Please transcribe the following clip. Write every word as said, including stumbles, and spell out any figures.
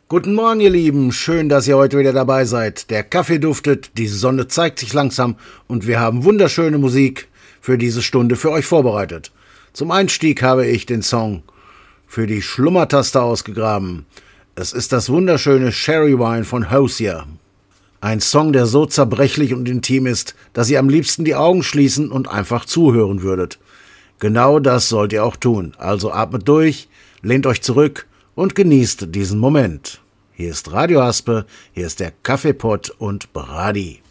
Guten Morgen, ihr Lieben. Schön, dass ihr heute wieder dabei seid. Der Kaffee duftet, die Sonne zeigt sich langsam und wir haben wunderschöne Musik für diese Stunde für euch vorbereitet. Zum Einstieg habe ich den Song für die Schlummertaste ausgegraben. Es ist das wunderschöne Sherry Wine von Hozier. Ein Song, der so zerbrechlich und intim ist, dass ihr am liebsten die Augen schließen und einfach zuhören würdet. Genau das sollt ihr auch tun. Also atmet durch, lehnt euch zurück und genießt diesen Moment. Hier ist Radio Haspe, hier ist der Kaffeepott und Brady.